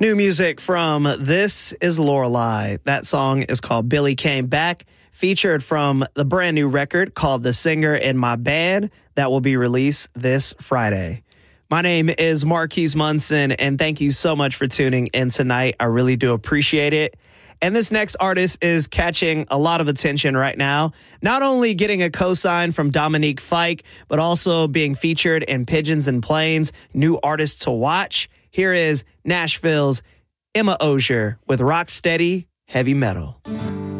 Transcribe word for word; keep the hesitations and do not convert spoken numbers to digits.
New music from This Is Lorelei. That song is called Billy Came Back, featured from the brand new record called The Singer in My Band that will be released this Friday. My name is Marquise Munson, and thank you so much for tuning in tonight. I really do appreciate it. And this next artist is catching a lot of attention right now, not only getting a cosign from Dominique Fike, but also being featured in Pigeons and Planes, New Artist to Watch. Here is Nashville's Emma Osier with Rocksteady Heavy Metal.